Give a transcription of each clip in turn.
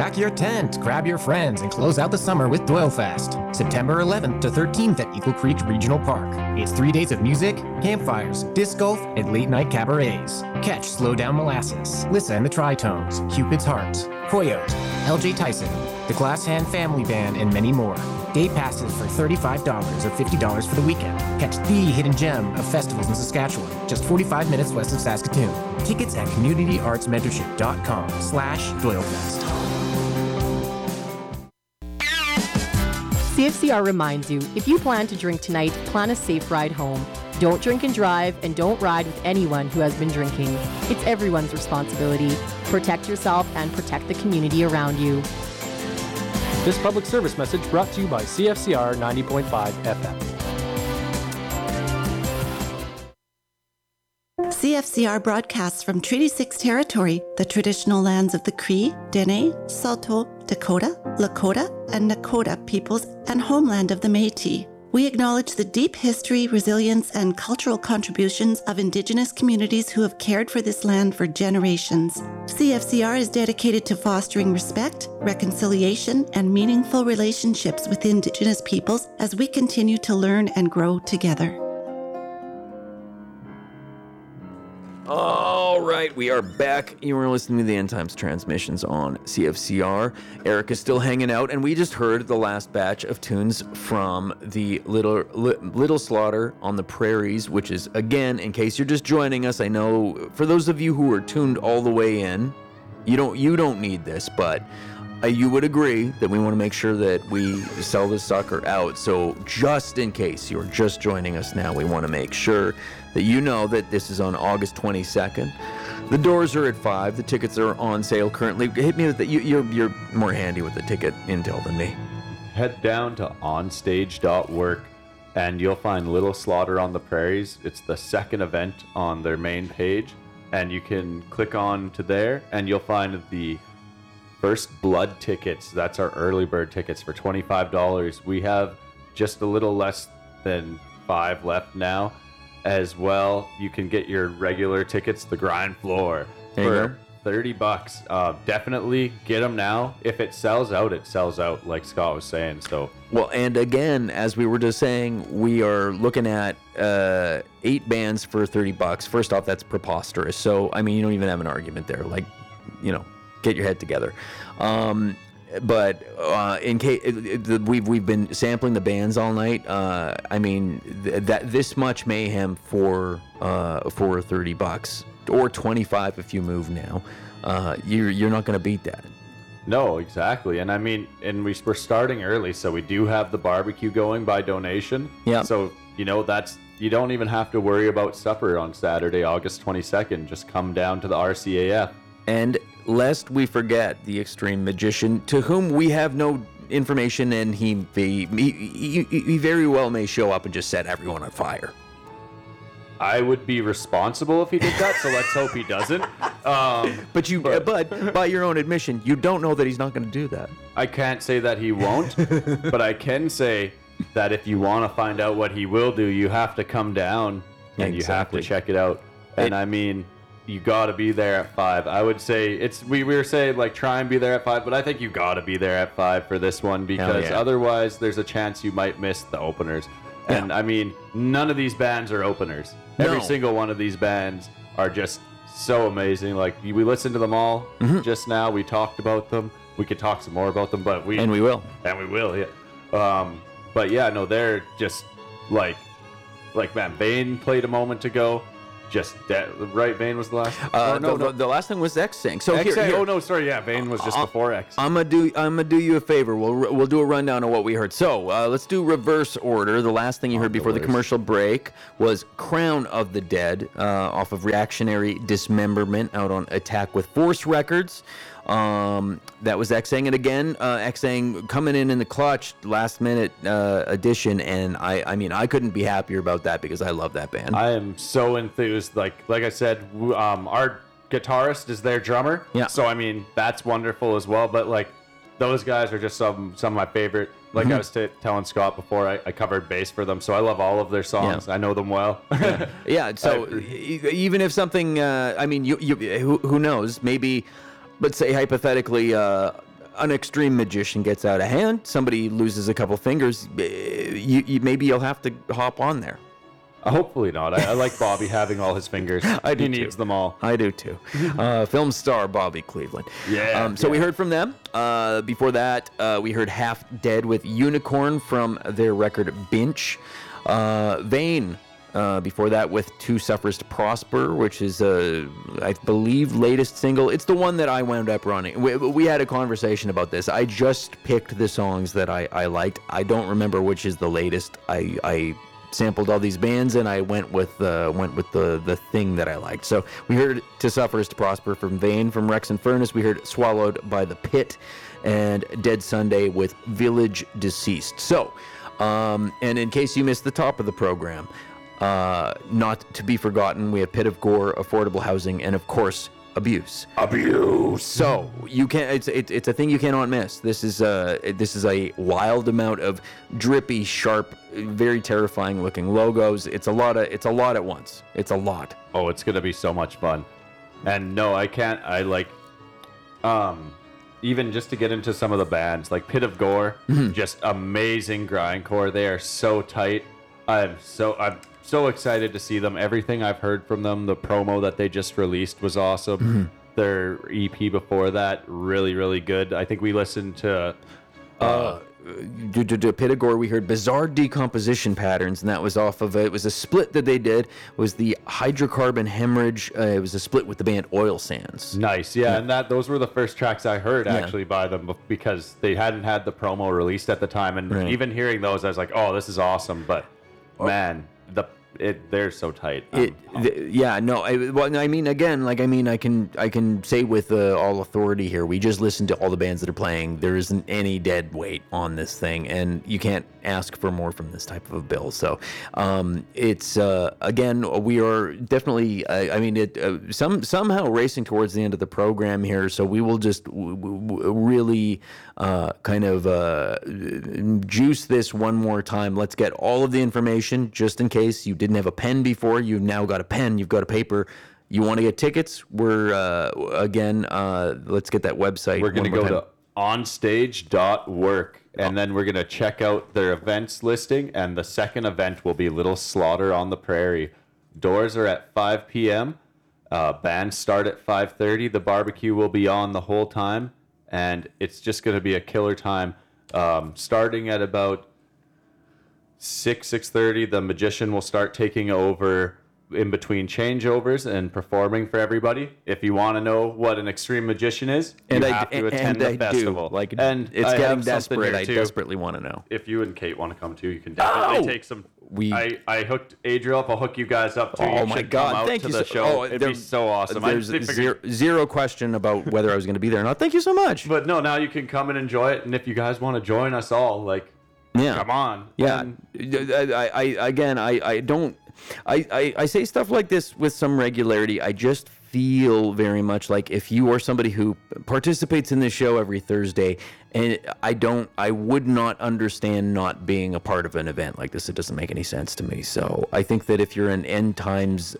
Pack your tent, grab your friends, and close out the summer with Doylefest. September 11th to 13th at Eagle Creek Regional Park. It's 3 days of music, campfires, disc golf, and late-night cabarets. Catch Slow Down Molasses, Lissa and the Tritones, Cupid's Heart, Coyote, LJ Tyson, the Glass Hand Family Band, and many more. Day passes for $35 or $50 for the weekend. Catch the hidden gem of festivals in Saskatchewan, just 45 minutes west of Saskatoon. Tickets at communityartsmentorship.com/DoyleFest. CFCR reminds you, if you plan to drink tonight, plan a safe ride home. Don't drink and drive, and don't ride with anyone who has been drinking. It's everyone's responsibility. Protect yourself and protect the community around you. This public service message brought to you by CFCR 90.5 FM. CFCR broadcasts from Treaty 6 territory, the traditional lands of the Cree, Dene, Saulteaux, Dakota, Lakota, and Nakota peoples, and homeland of the Métis. We acknowledge the deep history, resilience, and cultural contributions of Indigenous communities who have cared for this land for generations. CFCR is dedicated to fostering respect, reconciliation, and meaningful relationships with Indigenous peoples as we continue to learn and grow together. All right, we are back. You were listening to the End Times transmissions on CFCR. Eric is still hanging out, and we just heard the last batch of tunes from the Little Slaughter on the Prairies, which is, again, in case you're just joining us, I know for those of you who are tuned all the way in, you don't need this, but you would agree that we want to make sure that we sell this sucker out. So just in case you're just joining us now, we want to make sure that you know that this is on August 22nd. The doors are at 5. The tickets are on sale currently. Hit me with that. You're more handy with the ticket intel than me. Head down to onstage.work and you'll find Little Slaughter on the Prairies. It's the second event on their main page, and you can click on to there and you'll find the First Blood tickets. That's our early bird tickets for $25. We have just a little less than 5 left now. As well, you can get your regular tickets, the grind floor, for $30. Definitely get them now. If it sells out, it sells out, like Scott was saying. So well, and again, as we were just saying, we are looking at 8 bands for $30. First off, that's preposterous. So I mean, you don't even have an argument there. Like, get your head together. But in case we've been sampling the bands all night, I mean that this much mayhem for $30 or $25 if you move now, you're not going to beat that. No, exactly. And I mean, we're starting early, so we do have the barbecue going by donation. Yeah. So you don't even have to worry about supper on Saturday, August 22nd. Just come down to the RCAF. And lest we forget, the Extreme Magician, to whom we have no information, and he very well may show up and just set everyone on fire. I would be responsible if he did that, so let's hope he doesn't. But by your own admission, you don't know that he's not going to do that. I can't say that he won't, but I can say that if you want to find out what he will do, you have to come down and you have to check it out. And I mean, you got to be there at 5. I would say we were saying like try and be there at 5, but I think you got to be there at 5 for this one, because otherwise there's a chance you might miss the openers. And I mean, none of these bands are openers. Every single one of these bands are just so amazing. Like, we listened to them all just now. We talked about them. We could talk some more about them, but we will. Yeah. But yeah, no, they're just like man, Bane played a moment ago. Just right, Vane was the last. The last thing was X-Sang. So X-Sang. here, oh no, sorry, yeah, Vane was just before X. I'm gonna do you a favor. We'll do a rundown of what we heard. So let's do reverse order. The last thing you heard before the commercial break was "Crown of the Dead" off of Reactionary Dismemberment out on Attack with Force Records. That was X-Sang, and again, X-Sang coming in the clutch, last minute addition, and I mean, I couldn't be happier about that because I love that band. I am so enthused. Like I said, our guitarist is their drummer. Yeah. So I mean, that's wonderful as well. But like, those guys are just some of my favorite. Like I was telling Scott before, I covered bass for them, so I love all of their songs. Yeah. I know them well. Yeah. So even if something, I mean, you who knows? Maybe, let's say hypothetically, an extreme magician gets out of hand, somebody loses a couple fingers, maybe you'll have to hop on there. Hopefully not. I like Bobby having all his fingers. He needs them all. I do too. Film star Bobby Cleveland. Yeah. So we heard from them. Before that, we heard Half Dead with Unicorn from their record Binch. Vane. Before that with Two Suffers to Prosper, which is, I believe, latest single. It's the one that I wound up running. We had a conversation about this. I just picked the songs that I liked. I don't remember which is the latest. I sampled all these bands and I went with the thing that I liked. So we heard To Suffer Is to Prosper from Vane. From Rex and Furnace, we heard Swallowed by the Pit, and Dead Sunday with Village Deceased. So, and in case you missed the top of the program, not to be forgotten, we have Pit of Gore, Affordable Housing, and of course, Abuse. So you can't. It's a thing you cannot miss. This is a wild amount of drippy, sharp, very terrifying looking logos. It's a lot at once. It's a lot. Oh, it's gonna be so much fun. And no, I can't. I like, even just to get into some of the bands like Pit of Gore, just amazing grindcore. They are so tight. I'm so excited to see them. Everything I've heard from them, the promo that they just released was awesome. Their EP before that, really, really good. I think we listened to Pit of Gore, we heard Bizarre Decomposition Patterns, and that was off of it was a split that they did. Was the Hydrocarbon Hemorrhage. It was a split with the band Oil Sands. Nice, yeah. And those were the first tracks I heard actually by them, because they hadn't had the promo released at the time. And even hearing those, I was like, oh, this is awesome. But man, they're so tight. I can say with all authority here, we just listened to all the bands that are playing. There isn't any dead weight on this thing, and you can't ask for more from this type of a bill. So it's again, we are definitely somehow racing towards the end of the program here, so we will just really juice this one more time. Let's get all of the information, just in case you didn't have a pen before. You've now got a pen, you've got a paper. You want to get tickets? We're let's get that website. We're going to go to onstage.work, and then we're going to check out their events listing, and the second event will be Little Slaughter on the Prairie. Doors are at 5 p.m. Bands start at 5:30. The barbecue will be on the whole time, and it's just going to be a killer time. Starting at about 6:30, the magician will start taking over in between changeovers and performing for everybody. If you want to know what an extreme magician is, you have to attend the festival. And it's getting desperate. I desperately want to know. If you and Kate want to come too, you can definitely take some. I hooked Adriel up. I'll hook you guys up too. Oh my God! Thank you. It'd be so awesome. There's zero question about whether I was going to be there or not. Thank you so much. But no, now you can come and enjoy it. And if you guys want to join us all, come on. Yeah. I say stuff like this with some regularity. I just feel very much like if you are somebody who participates in this show every Thursday, and I would not understand not being a part of an event like this. It doesn't make any sense to me. So I think that if you're an End Times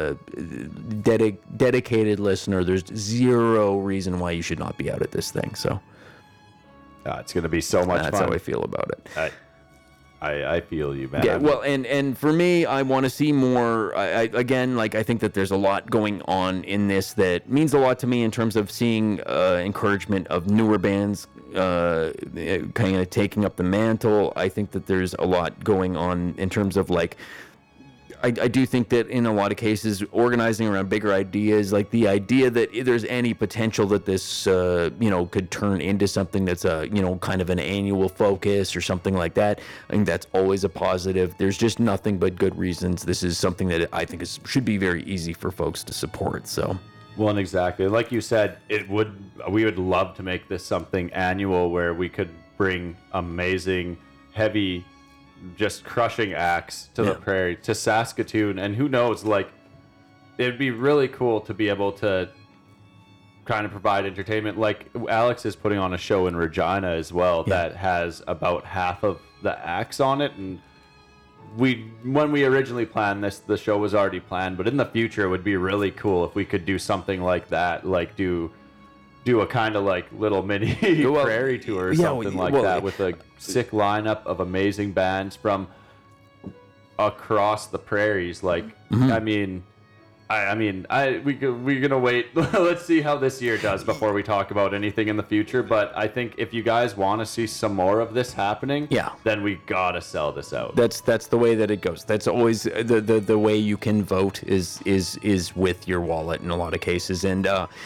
dedicated listener, there's zero reason why you should not be out at this thing. So it's going to be so much fun. That's how I feel about it. I feel you, man. Yeah, well, and for me, I want to see more. I think that there's a lot going on in this that means a lot to me in terms of seeing encouragement of newer bands kind of taking up the mantle. I think that there's a lot going on in terms of I do think that in a lot of cases, organizing around bigger ideas, like the idea that there's any potential that this, could turn into something that's kind of an annual focus or something like that. I think that's always a positive. There's just nothing but good reasons. This is something that I think should be very easy for folks to support. So. Well, and exactly like you said, we would love to make this something annual where we could bring amazing, heavy, just crushing acts to the prairie, to Saskatoon, and who knows, it'd be really cool to be able to kind of provide entertainment. Like Alex is putting on a show in Regina as well that has about half of the acts on it, and when we originally planned this, the show was already planned, but in the future it would be really cool if we could do something like that, do do a kind of like little mini prairie tour or something like that with a sick lineup of amazing bands from across the prairies. Like, I mean, we're gonna wait. Let's see how this year does before we talk about anything in the future. But I think if you guys want to see some more of this happening, then we gotta sell this out. That's the way that it goes. That's always the way you can vote is with your wallet in a lot of cases. And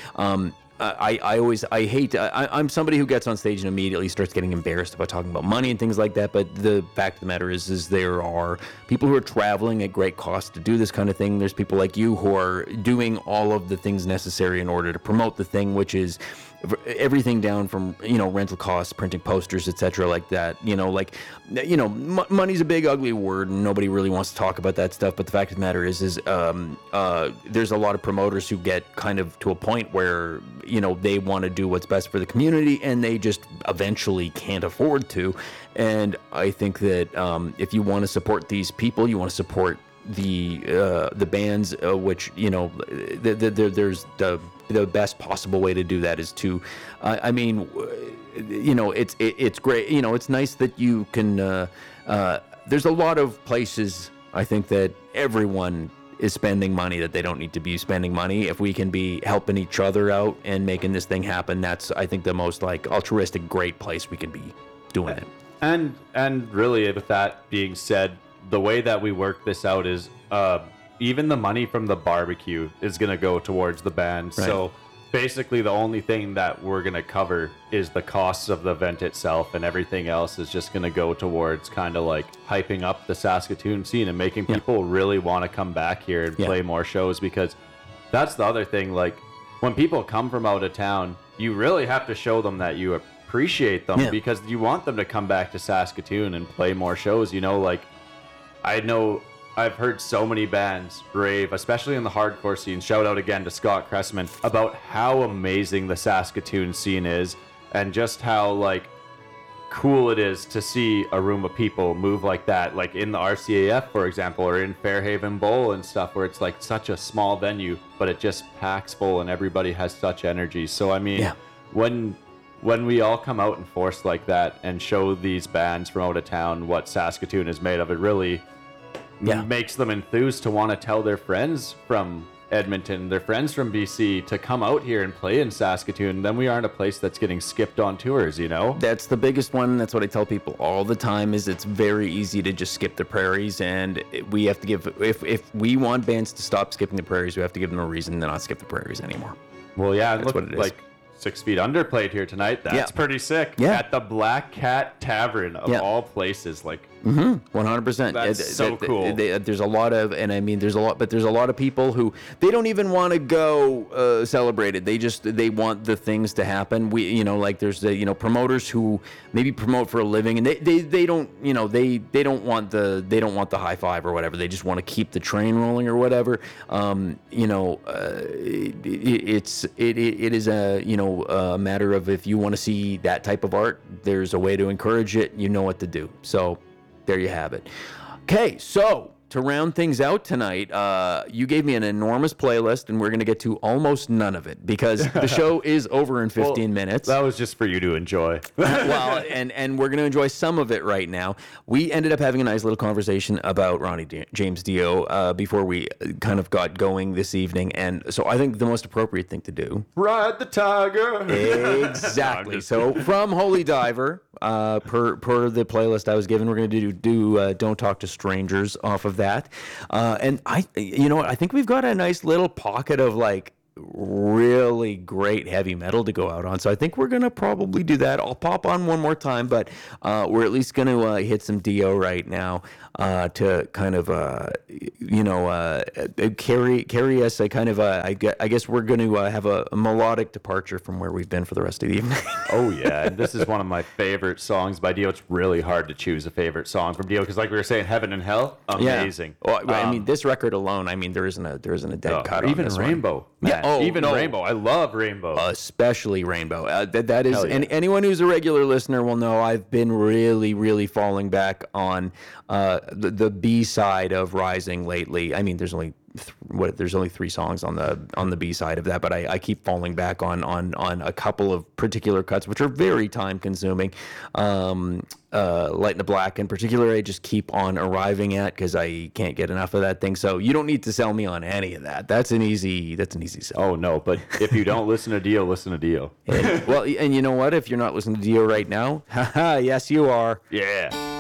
I'm somebody who gets on stage and immediately starts getting embarrassed about talking about money and things like that. But the fact of the matter is there are people who are traveling at great cost to do this kind of thing. There's people like you who are doing all of the things necessary in order to promote the thing, which is everything down from, rental costs, printing posters, etc. like that. Money's a big ugly word and nobody really wants to talk about that stuff. But the fact of the matter is there's a lot of promoters who get kind of to a point where, they want to do what's best for the community and they just eventually can't afford to. And I think that if you want to support these people, you want to support the bands, which, there's the best possible way to do that is to, it's great. It's nice that you can, there's a lot of places, I think, that everyone is spending money that they don't need to be spending money. If we can be helping each other out and making this thing happen, that's, I think, the most altruistic, great place we can be doing it. And really, with that being said, the way that we work this out is even the money from the barbecue is going to go towards the band. Right. So basically the only thing that we're going to cover is the costs of the event itself, and everything else is just going to go towards kind of like hyping up the Saskatoon scene and making people really want to come back here and play more shows. Because that's the other thing, like when people come from out of town, you really have to show them that you appreciate them because you want them to come back to Saskatoon and play more shows. I know I've heard so many bands rave, especially in the hardcore scene. Shout out again to Scott Cressman about how amazing the Saskatoon scene is and just how cool it is to see a room of people move like that, like in the RCAF, for example, or in Fairhaven Bowl and stuff, where it's like such a small venue, but it just packs full and everybody has such energy. So when we all come out in force like that and show these bands from out of town what Saskatoon is made of, it really makes them enthused to want to tell their friends from Edmonton, their friends from BC, to come out here and play in Saskatoon. Then we aren't a place that's getting skipped on tours, That's the biggest one. That's what I tell people all the time, is it's very easy to just skip the prairies, and we have to give, if we want bands to stop skipping the prairies, we have to give them a reason to not skip the prairies anymore. Well, that's what it is. 6 Feet Under played here tonight. That's pretty sick. Yeah. At the Black Cat Tavern of all places. 100%. That's so cool. There's a lot of, but there's a lot of people who, they don't even want to go celebrate it. They want the things to happen. There's the, promoters who maybe promote for a living, and they don't want the high five or whatever. They just want to keep the train rolling or whatever. It is a matter of, if you want to see that type of art, there's a way to encourage it. You know what to do. So there you have it. Okay, so to round things out tonight, you gave me an enormous playlist, and we're going to get to almost none of it because the show is over in 15 minutes. That was just for you to enjoy. Well, and we're going to enjoy some of it right now. We ended up having a nice little conversation about Ronnie James Dio before we kind of got going this evening, and so I think the most appropriate thing to do... Ride the Tiger! Exactly. So from Holy Diver, per the playlist I was given, we're going to do Don't Talk to Strangers off of that. And I think we've got a nice little pocket of really great heavy metal to go out on. So I think we're going to probably do that. I'll pop on one more time, but we're at least going to hit some Dio right now to kind of, carry us. I guess we're going to have a melodic departure from where we've been for the rest of the evening. Oh, yeah. And this is one of my favorite songs by Dio. It's really hard to choose a favorite song from Dio because, like we were saying, Heaven and Hell, amazing. Yeah. Well, this record alone, there isn't a dead cut on even this Rainbow. Man. Yeah, Rainbow. I love Rainbow. Especially Rainbow. That is, and anyone who's a regular listener will know I've been really, really falling back on the B side of Rising lately. There's only there's only 3 songs on the B side of that, but I keep falling back on a couple of particular cuts which are very time consuming. Light in the Black in particular, I just keep on arriving at because I can't get enough of that thing. So you don't need to sell me on any of that. That's an easy sell. Oh no, but if you don't listen to Dio, listen to Dio. Well, and you know what? If you're not listening to Dio right now, haha, yes you are. Yeah.